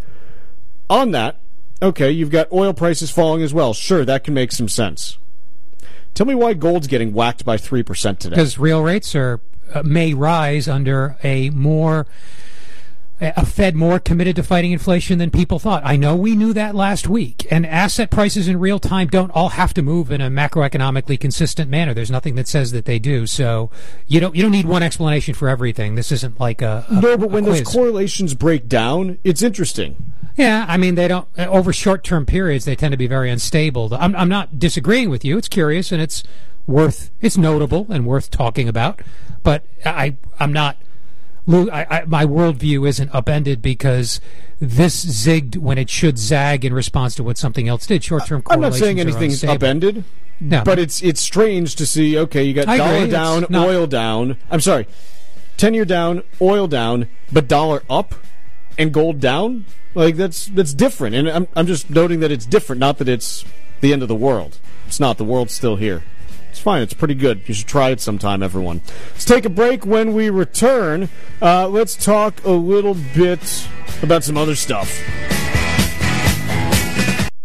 On that, okay, you've got oil prices falling as well. Sure, that can make some sense. Tell me why gold's getting whacked by three percent today. Because real rates are uh, may rise under a more a Fed more committed to fighting inflation than people thought. I know we knew that last week. And asset prices in real time don't all have to move in a macroeconomically consistent manner. There's nothing that says that they do. So you don't you don't need one explanation for everything. This isn't like a, a no. But when quiz. those correlations break down, it's interesting. Yeah, I mean, they don't over short-term periods. They tend to be very unstable. I'm I'm not disagreeing with you. It's curious and it's worth it's notable and worth talking about. But I I'm not. I, I, my worldview isn't upended because this zigged when it should zag in response to what something else did. Short-term correlations I'm not saying anything's upended, no, but it's it's strange to see, okay, you got I dollar agree. down, It's not- oil down. I'm sorry, ten-year down, oil down, but dollar up and gold down? Like, that's that's different. And I'm I'm just noting that it's different, not that it's the end of the world. It's not. The world's still here. It's fine. It's pretty good. You should try it sometime, everyone. Let's take a break. When we return, uh, let's talk a little bit about some other stuff.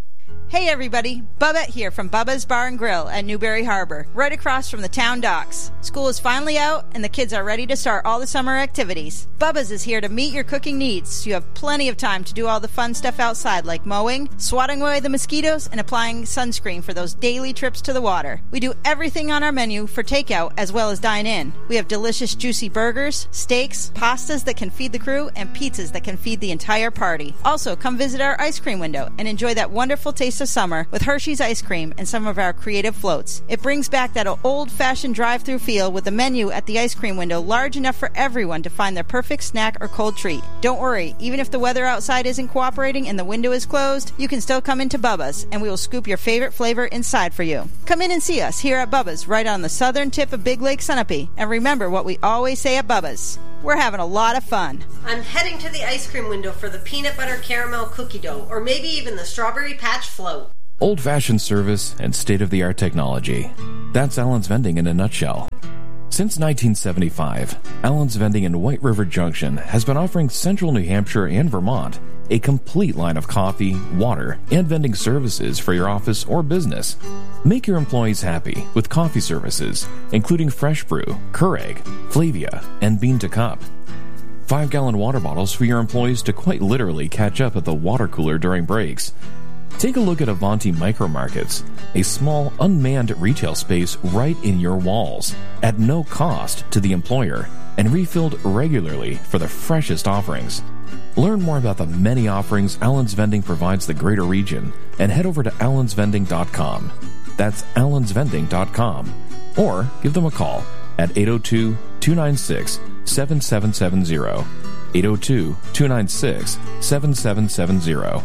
Hey everybody, Bubba here from Bubba's Bar and Grill at Newberry Harbor, right across from the town docks. School is finally out and the kids are ready to start all the summer activities. Bubba's is here to meet your cooking needs, so you have plenty of time to do all the fun stuff outside like mowing, swatting away the mosquitoes, and applying sunscreen for those daily trips to the water. We do everything on our menu for takeout as well as dine in. We have delicious juicy burgers, steaks, pastas that can feed the crew, and pizzas that can feed the entire party. Also, come visit our ice cream window and enjoy that wonderful taste of summer with Hershey's ice cream and some of our creative floats. It brings back that old-fashioned drive-through feel with the menu at the ice cream window large enough for everyone to find their perfect snack or cold treat. Don't worry, even if the weather outside isn't cooperating and the window is closed, you can still come into Bubba's and we will scoop your favorite flavor inside for you. Come in and see us here at Bubba's right on the southern tip of Big Lake Sunapee. And remember what we always say at Bubba's. We're having a lot of fun. I'm heading to the ice cream window for the peanut butter caramel cookie dough, or maybe even the strawberry patch float. Old-fashioned service and state-of-the-art technology. That's Allen's Vending in a nutshell. Since nineteen seventy-five, Allen's Vending in White River Junction has been offering Central New Hampshire and Vermont a complete line of coffee, water, and vending services for your office or business. Make your employees happy with coffee services, including Fresh Brew, Keurig, Flavia, and Bean to Cup. Five-gallon water bottles for your employees to quite literally catch up at the water cooler during breaks. Take a look at Avanti Micro Markets, a small, unmanned retail space right in your walls, at no cost to the employer, and refilled regularly for the freshest offerings. Learn more about the many offerings Allen's Vending provides the greater region, and head over to allens vending dot com. That's allens vending dot com. Or give them a call at eight oh two, two nine six, seven seven seven zero. eight oh two, two nine six, seven seven seven zero.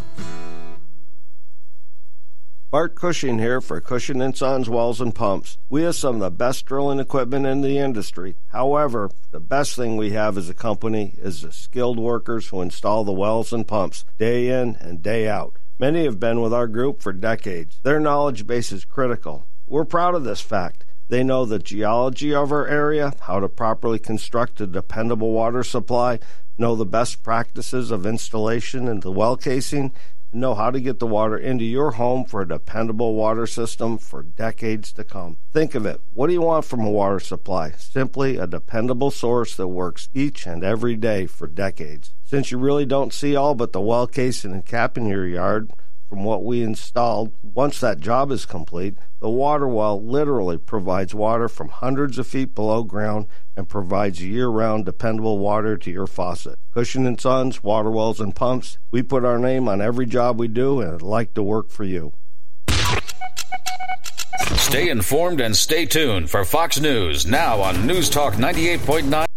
Bart Cushing here for Cushing and Sons Wells and Pumps. We have some of the best drilling equipment in the industry. However, the best thing we have as a company is the skilled workers who install the wells and pumps day in and day out. Many have been with our group for decades. Their knowledge base is critical. We're proud of this fact. They know the geology of our area, how to properly construct a dependable water supply, know the best practices of installation into well casing, know how to get the water into your home for a dependable water system for decades to come. Think of it. What do you want from a water supply? Simply a dependable source that works each and every day for decades. Since you really don't see all but the well casing and cap in your yard from what we installed, once that job is complete, the water well literally provides water from hundreds of feet below ground and provides year-round dependable water to your faucet. Cushing and Sons, Water Wells and Pumps, we put our name on every job we do and I'd like to work for you. Stay informed and stay tuned for Fox News now on News Talk ninety-eight point nine.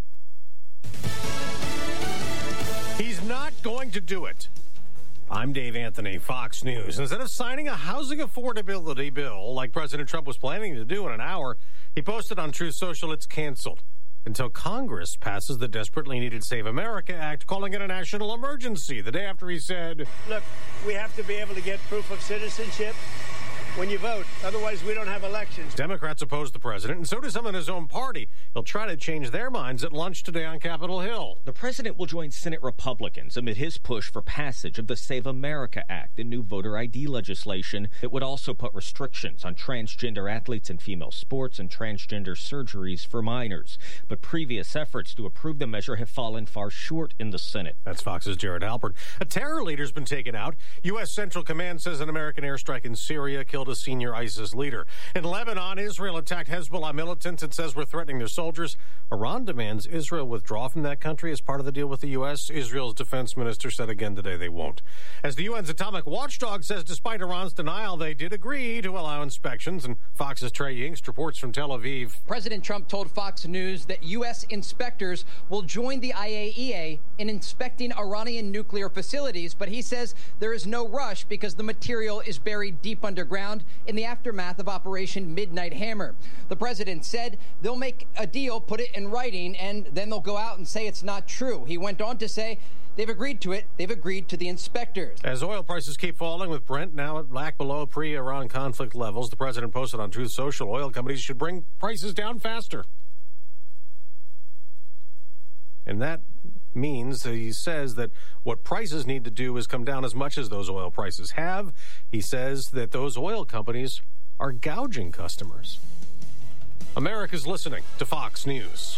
He's not going to do it. I'm Dave Anthony, Fox News. Instead of signing a housing affordability bill like President Trump was planning to do in an hour, he posted on Truth Social it's canceled until Congress passes the desperately needed Save America Act, calling it a national emergency. The day after he said, look, we have to be able to get proof of citizenship when you vote. Otherwise, we don't have elections. Democrats oppose the president, and so do some in his own party. He'll try to change their minds at lunch today on Capitol Hill. The president will join Senate Republicans amid his push for passage of the Save America Act and new voter I D legislation that would also put restrictions on transgender athletes in female sports and transgender surgeries for minors. But previous efforts to approve the measure have fallen far short in the Senate. That's Fox's Jared Alpert. A terror leader's been taken out. U S. Central Command says an American airstrike in Syria killed a senior ISIS leader. In Lebanon, Israel attacked Hezbollah militants and says we're threatening their soldiers. Iran demands Israel withdraw from that country as part of the deal with the U S. Israel's defense minister said again today they won't. As the U N's atomic watchdog says despite Iran's denial, they did agree to allow inspections. And Fox's Trey Yingst reports from Tel Aviv. President Trump told Fox News that U S inspectors will join the I A E A in inspecting Iranian nuclear facilities, but he says there is no rush because the material is buried deep underground in the aftermath of Operation Midnight Hammer. The president said they'll make a deal, put it in writing, and then they'll go out and say it's not true. He went on to say they've agreed to it. They've agreed to the inspectors. As oil prices keep falling, with Brent now back below pre-Iran conflict levels, the president posted on Truth Social oil companies should bring prices down faster. And that means. He says that what prices need to do is come down as much as those oil prices have. He says that those oil companies are gouging customers. America's listening to Fox News.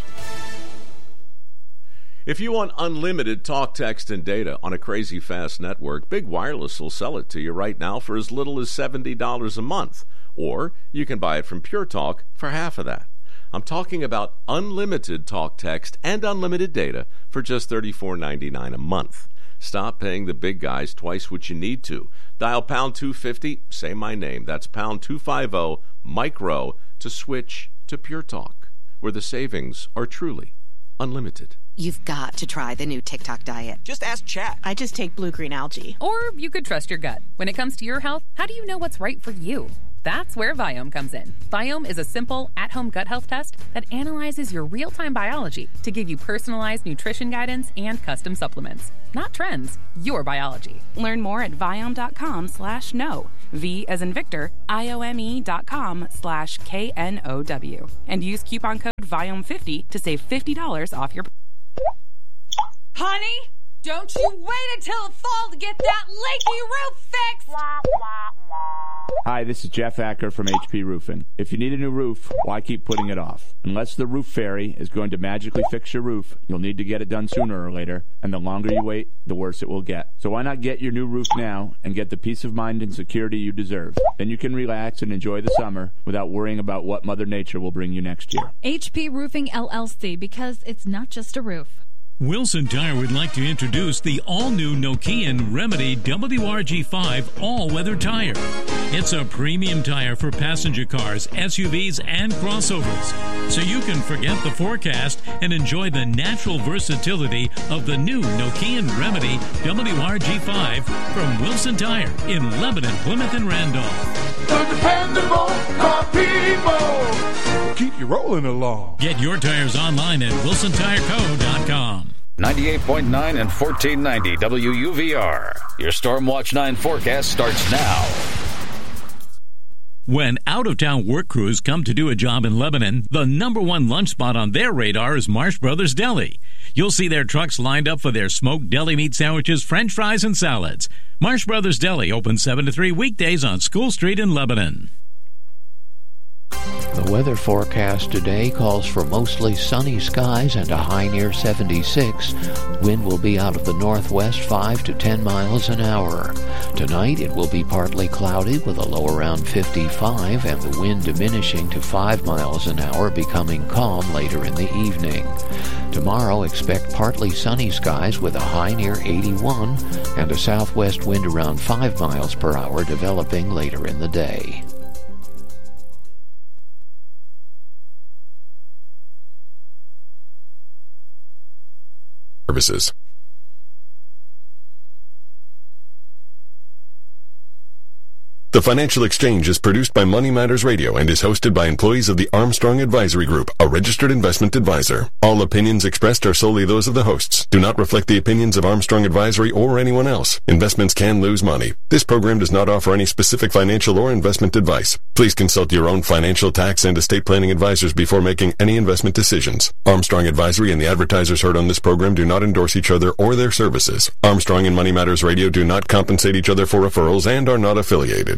If you want unlimited talk, text, and data on a crazy fast network, Big Wireless will sell it to you right now for as little as seventy dollars a month. Or you can buy it from Pure Talk for half of that. I'm talking about unlimited talk, text, and unlimited data for just thirty-four ninety-nine a month. Stop paying the big guys twice what you need to. Dial pound two fifty, say my name. That's pound two fifty, micro, to switch to Pure Talk, where the savings are truly unlimited. You've got to try the new TikTok diet. Just ask Chat. I just take blue-green algae. Or you could trust your gut. When it comes to your health, how do you know what's right for you? That's where Viome comes in. Viome is a simple, at-home gut health test that analyzes your real-time biology to give you personalized nutrition guidance and custom supplements. Not trends, your biology. Learn more at Viome.com slash no. V as in Victor, I-O-M-E dot com slash K N O W. And use coupon code Viome fifty to save fifty dollars off your... Honey, don't you wait until the fall to get that leaky roof fixed! Hi, this is Jeff Acker from H P Roofing. If you need a new roof, why keep putting it off? Unless the roof fairy is going to magically fix your roof, you'll need to get it done sooner or later, and the longer you wait, the worse it will get. So why not get your new roof now and get the peace of mind and security you deserve? Then you can relax and enjoy the summer without worrying about what Mother Nature will bring you next year. H P Roofing L L C, because it's not just a roof. Wilson Tire would like to introduce the all-new Nokian Remedy W R G five all-weather tire. It's a premium tire for passenger cars, S U Vs, and crossovers, so you can forget the forecast and enjoy the natural versatility of the new Nokian Remedy W R G five from Wilson Tire in Lebanon, Plymouth, and Randolph. The dependable car people. Keep you rolling along. Get your tires online at wilson tire co dot com. ninety-eight point nine and fourteen ninety W U V R. Your Storm Watch nine forecast starts now. When out-of-town work crews come to do a job in Lebanon, the number one lunch spot on their radar is Marsh Brothers Deli. You'll see their trucks lined up for their smoked deli meat sandwiches, french fries, and salads. Marsh Brothers Deli open seven to three weekdays on School Street in Lebanon. The weather forecast today calls for mostly sunny skies and a high near seventy-six. Wind will be out of the northwest five to ten miles an hour. Tonight it will be partly cloudy with a low around fifty-five and the wind diminishing to five miles an hour, becoming calm later in the evening. Tomorrow expect partly sunny skies with a high near eighty-one and a southwest wind around five miles per hour developing later in the day. Services. The Financial Exchange is produced by Money Matters Radio and is hosted by employees of the Armstrong Advisory Group, a registered investment advisor. All opinions expressed are solely those of the hosts, do not reflect the opinions of Armstrong Advisory or anyone else. Investments can lose money. This program does not offer any specific financial or investment advice. Please consult your own financial, tax, and estate planning advisors before making any investment decisions. Armstrong Advisory and the advertisers heard on this program do not endorse each other or their services. Armstrong and Money Matters Radio do not compensate each other for referrals and are not affiliated.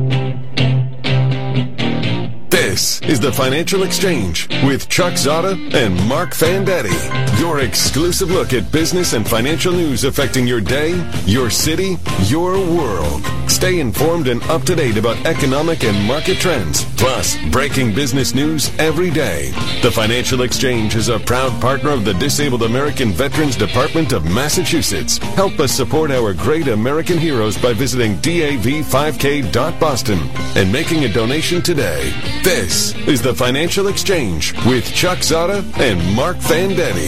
This is the Financial Exchange with Chuck Zada and Mark Fandetti. Your exclusive look at business and financial news affecting your day, your city, your world. Stay informed and up to date about economic and market trends, plus breaking business news every day. The Financial Exchange is a proud partner of the Disabled American Veterans Department of Massachusetts. Help us support our great American heroes by visiting D A V five K dot Boston and making a donation today. This is the Financial Exchange with Chuck Zada and Mark Fandetti.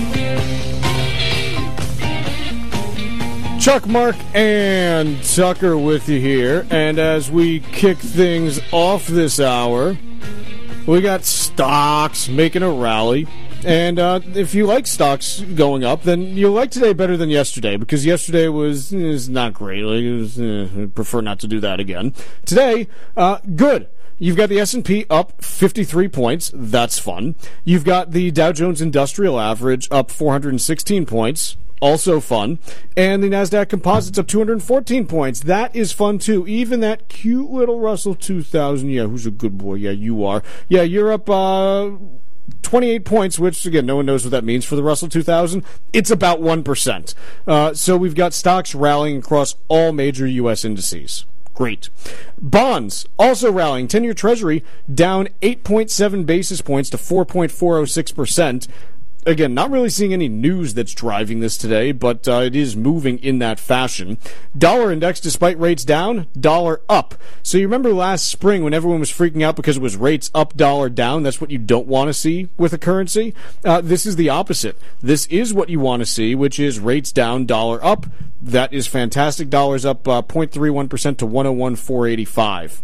Chuck, Mark, and Tucker with you here. And as we kick things off this hour, we got stocks making a rally. And uh, if you like stocks going up, then you'll like today better than yesterday, because yesterday was is not great. Like, it was, eh, I prefer not to do that again. Today, uh, good. You've got the S and P up fifty-three points. That's fun. You've got the Dow Jones Industrial Average up four hundred sixteen points. Also fun. And the NASDAQ Composites up two hundred fourteen points. That is fun, too. Even that cute little Russell two thousand. Yeah, who's a good boy? Yeah, you are. Yeah, you're up uh, twenty-eight points, which, again, no one knows what that means for the Russell two thousand. It's about one percent. Uh, so we've got stocks rallying across all major U S indices. Great. Bonds also rallying. ten-year Treasury down eight point seven basis points to four point four oh six percent. Again, not really seeing any news that's driving this today, but uh, it is moving in that fashion. Dollar index, despite rates down, dollar up. So you remember last spring when everyone was freaking out because it was rates up, dollar down? That's what you don't want to see with a currency. Uh, this is the opposite. This is what you want to see, which is rates down, dollar up. That is fantastic. Dollar's up uh, zero point three one percent to one oh one four eighty-five.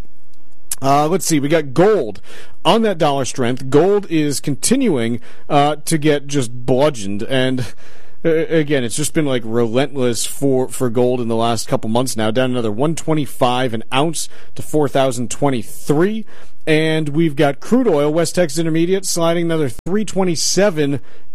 Uh, let's see, we got gold. On that dollar strength, gold is continuing uh, to get just bludgeoned. And uh, again, it's just been like relentless for, for gold in the last couple months now. Down another one twenty-five an ounce to four thousand twenty-three. And we've got crude oil, West Texas Intermediate, sliding another three twenty-seven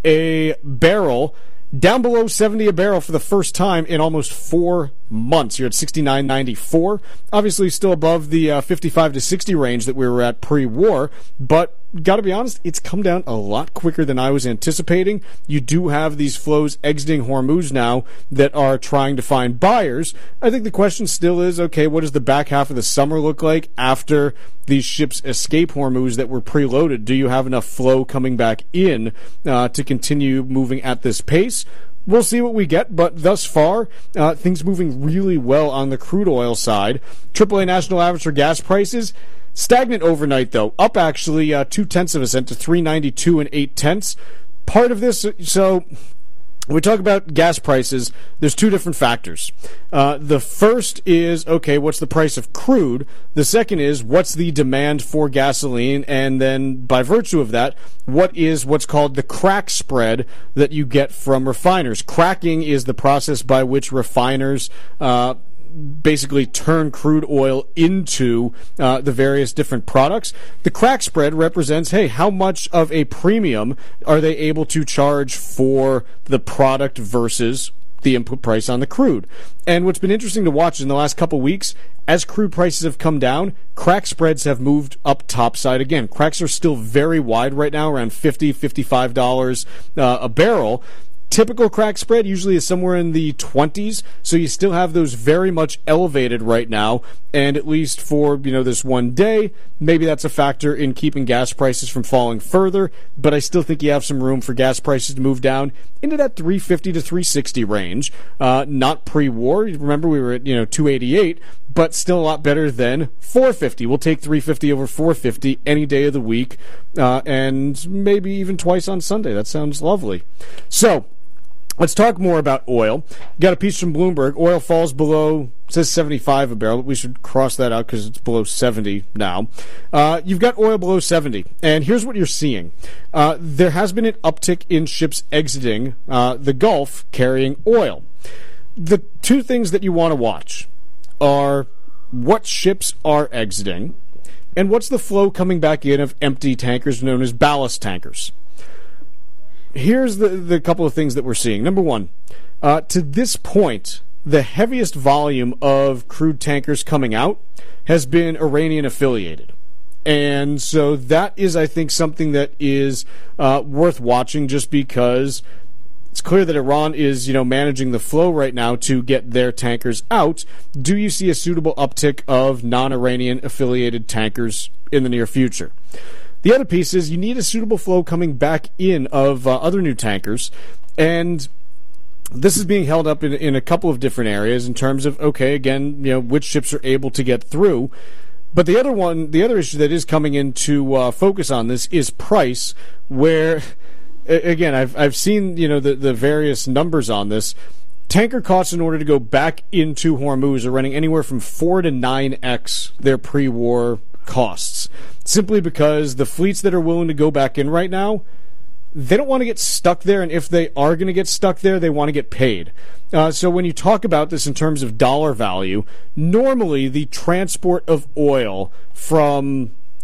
a barrel. Down below seventy a barrel for the first time in almost four months. You're at sixty-nine ninety-four. Obviously still above the uh, fifty-five to sixty range that we were at pre-war, but got to be honest, it's come down a lot quicker than I was anticipating. You do have these flows exiting Hormuz now that are trying to find buyers. I think the question still is, okay, what does the back half of the summer look like after these ships escape Hormuz that were preloaded? Do you have enough flow coming back in uh, to continue moving at this pace? We'll see what we get, but thus far, uh, things moving really well on the crude oil side. triple A national average for gas prices, stagnant overnight, though. Up, actually, uh, two-tenths of a cent to three ninety-two and eight-tenths. Part of this, so when we talk about gas prices, there's two different factors. Uh, the first is, okay, what's the price of crude? The second is, what's the demand for gasoline? And then, by virtue of that, what is what's called the crack spread that you get from refiners? Cracking is the process by which refiners uh, basically turn crude oil into uh, the various different products. The crack spread represents, hey, how much of a premium are they able to charge for the product versus the input price on the crude? And what's been interesting to watch in the last couple weeks, as crude prices have come down, crack spreads have moved up topside again. Cracks are still very wide right now, around fifty dollars, fifty-five dollars uh, a barrel. Typical crack spread usually is somewhere in the twenties, so you still have those very much elevated right now, and at least for, you know, this one day, maybe that's a factor in keeping gas prices from falling further, but I still think you have some room for gas prices to move down into that three fifty to three sixty range. Uh, not pre-war. Remember, we were at, you know, two eighty-eight, but still a lot better than four fifty. We'll take three fifty over four fifty any day of the week, uh, and maybe even twice on Sunday. That sounds lovely. So, let's talk more about oil. Got a piece from Bloomberg. Oil falls below, it says seventy-five a barrel, but we should cross that out because it's below seventy now. Uh, you've got oil below seventy, and here's what you're seeing. Uh, there has been an uptick in ships exiting uh, the Gulf carrying oil. The two things that you want to watch are what ships are exiting and what's the flow coming back in of empty tankers known as ballast tankers. Here's the, the couple of things that we're seeing. Number one, uh, to this point, the heaviest volume of crude tankers coming out has been Iranian affiliated. And so that is, I think, something that is uh, worth watching just because it's clear that Iran is, you know, managing the flow right now to get their tankers out. Do you see a suitable uptick of non-Iranian affiliated tankers in the near future? The other piece is you need a suitable flow coming back in of uh, other new tankers, and this is being held up in, in a couple of different areas in terms of, okay, again, you know, which ships are able to get through. But the other one, the other issue that is coming into uh, focus on this is price, where, again, I've I've seen, you know, the, the various numbers on this. Tanker costs in order to go back into Hormuz are running anywhere from four to nine x their pre-war costs, simply because the fleets that are willing to go back in right now, they don't want to get stuck there, and if they are going to get stuck there, they want to get paid. Uh, so when you talk about this in terms of dollar value, normally the transport of oil from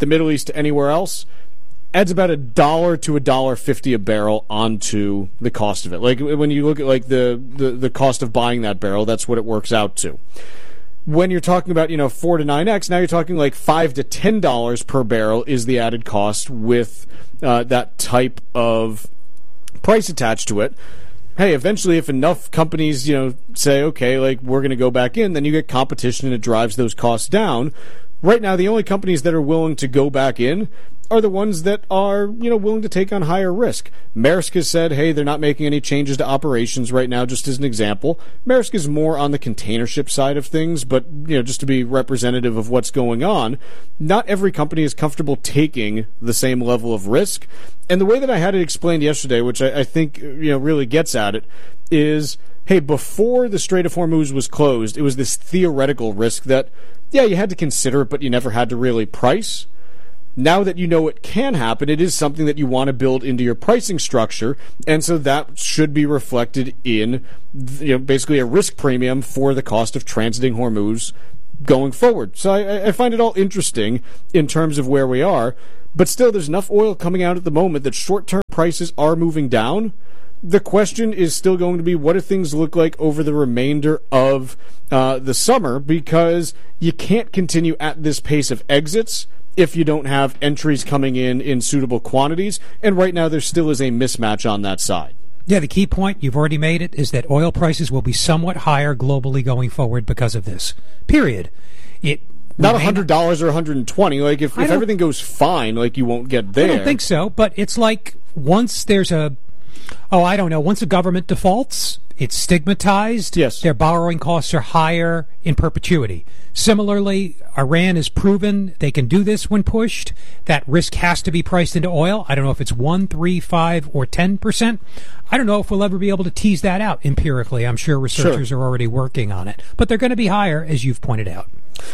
the Middle East to anywhere else, adds about a dollar to a dollar fifty a barrel onto the cost of it. Like when you look at like the, the, the cost of buying that barrel, that's what it works out to. When you're talking about, you know, four to nine X, now you're talking like five to ten dollars per barrel is the added cost with uh, that type of price attached to it. Hey, eventually if enough companies, you know, say, okay, like we're going to go back in, then you get competition and it drives those costs down. Right now, the only companies that are willing to go back in are the ones that are, you know, willing to take on higher risk. Maersk has said, hey, they're not making any changes to operations right now, just as an example. Maersk is more on the container ship side of things, but, you know, just to be representative of what's going on, not every company is comfortable taking the same level of risk. And the way that I had it explained yesterday, which I, I think, you know, really gets at it, is, hey, before the Strait of Hormuz was closed, it was this theoretical risk that, yeah, you had to consider it, but you never had to really price. Now that you know it can happen, it is something that you want to build into your pricing structure, and so that should be reflected in, you know, basically a risk premium for the cost of transiting Hormuz going forward. So I, I find it all interesting in terms of where we are, but still there's enough oil coming out at the moment that short-term prices are moving down. The question is still going to be, what do things look like over the remainder of uh, the summer, because you can't continue at this pace of exits if you don't have entries coming in in suitable quantities, and right now there still is a mismatch on that side. Yeah, the key point, you've already made it, is that oil prices will be somewhat higher globally going forward because of this. Period. It Not one hundred dollars or one hundred twenty dollars. Like, if, if everything goes fine, like, you won't get there. I don't think so, but it's like once there's a, oh, I don't know, once a government defaults, it's stigmatized. Yes. Their borrowing costs are higher in perpetuity. Similarly, Iran has proven they can do this when pushed. That risk has to be priced into oil. I don't know if it's one, three, five, or ten percent. I don't know if we'll ever be able to tease that out empirically. I'm sure researchers Sure. are already working on it. But they're going to be higher, as you've pointed out.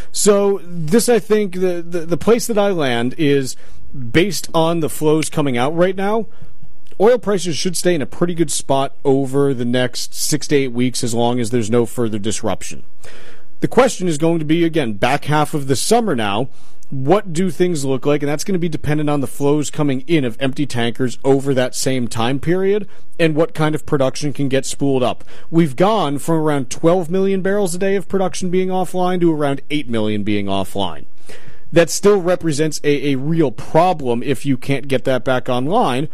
So this, I think, the, the, the place that I land is based on the flows coming out right now. Oil prices should stay in a pretty good spot over the next six to eight weeks as long as there's no further disruption. The question is going to be, again, back half of the summer now, what do things look like? And that's going to be dependent on the flows coming in of empty tankers over that same time period and what kind of production can get spooled up. We've gone from around twelve million barrels a day of production being offline to around eight million being offline. That still represents a, a real problem if you can't get that back online,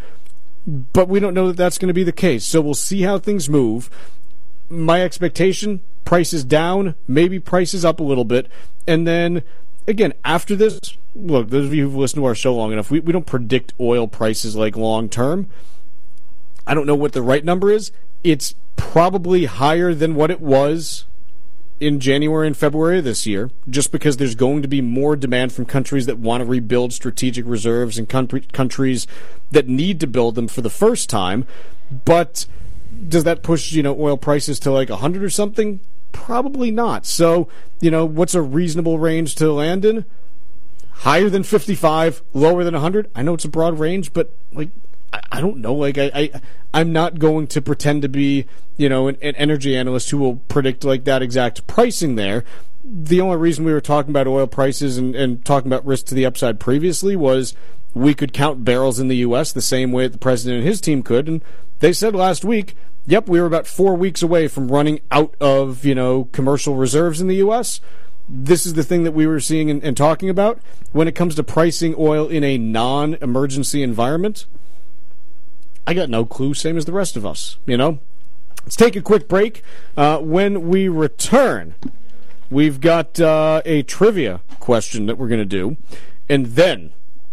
but we don't know that that's going to be the case. So we'll see how things move. My expectation, prices down, maybe prices up a little bit. And then, again, after this, look, those of you who've listened to our show long enough, we, we don't predict oil prices like long term. I don't know what the right number is. It's probably higher than what it was in January and February of this year, just because there's going to be more demand from countries that want to rebuild strategic reserves and country, countries that need to build them for the first time. But does that push, you know, oil prices to like one hundred or something? Probably not. So, you know, what's a reasonable range to land in? Higher than fifty-five, lower than one hundred? I know it's a broad range, but, like, I, I don't know. Like, I, I, I'm not going to pretend to be, you know, an, an energy analyst who will predict, like, that exact pricing there. The only reason we were talking about oil prices and, and talking about risk to the upside previously was we could count barrels in the U S the same way that the president and his team could, and they said last week, yep, we were about four weeks away from running out of, you know, commercial reserves in the U S. This is the thing that we were seeing and, and talking about. When it comes to pricing oil in a non-emergency environment, I got no clue, same as the rest of us, you know? Let's take a quick break. Uh, when we return, we've got uh, a trivia question that we're going to do, and then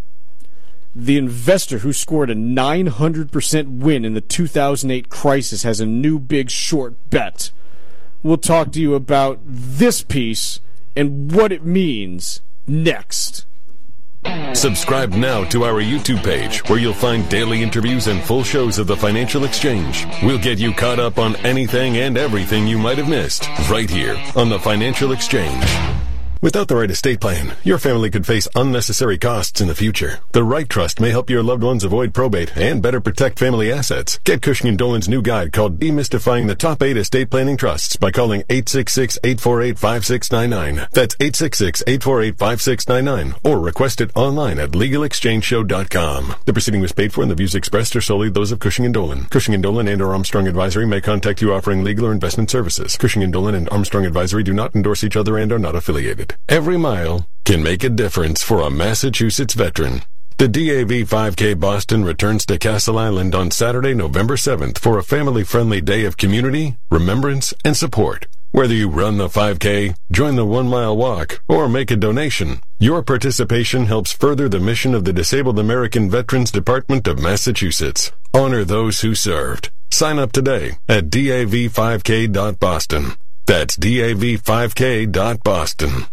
the investor who scored a nine hundred percent win in the two thousand eight crisis has a new big short bet. We'll talk to you about this piece and what it means next. Subscribe now to our YouTube page, where you'll find daily interviews and full shows of the Financial Exchange. We'll get you caught up on anything and everything you might have missed right here on the Financial Exchange. Without the right estate plan, your family could face unnecessary costs in the future. The right trust may help your loved ones avoid probate and better protect family assets. Get Cushing and Dolan's new guide called Demystifying the Top eight Estate Planning Trusts by calling eight six six, eight four eight, five six nine nine. That's eight six six, eight four eight, five six nine nine. Or request it online at legal exchange show dot com. The proceeding was paid for and the views expressed are solely those of Cushing and Dolan. Cushing and Dolan and or Armstrong Advisory may contact you offering legal or investment services. Cushing and Dolan and Armstrong Advisory do not endorse each other and are not affiliated. Every mile can make a difference for a Massachusetts veteran. The D A V five K Boston returns to Castle Island on Saturday, November seventh for a family-friendly day of community, remembrance, and support. Whether you run the five K, join the one-mile walk, or make a donation, your participation helps further the mission of the Disabled American Veterans Department of Massachusetts. Honor those who served. Sign up today at D A V five K dot boston. That's D A V five K dot boston.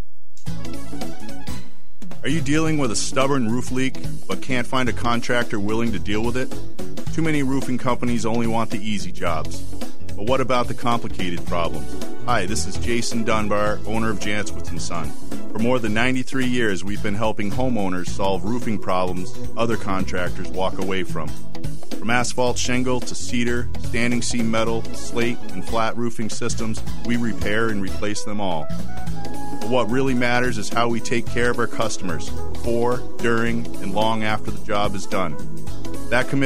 Are you dealing with a stubborn roof leak but can't find a contractor willing to deal with it? Too many roofing companies only want the easy jobs. But what about the complicated problems? Hi, this is Jason Dunbar, owner of Janswitz and Son. For more than ninety-three years, we've been helping homeowners solve roofing problems other contractors walk away from. From asphalt shingle to cedar, standing seam metal, slate, and flat roofing systems, we repair and replace them all. But what really matters is how we take care of our customers before, during, and long after the job is done. That commitment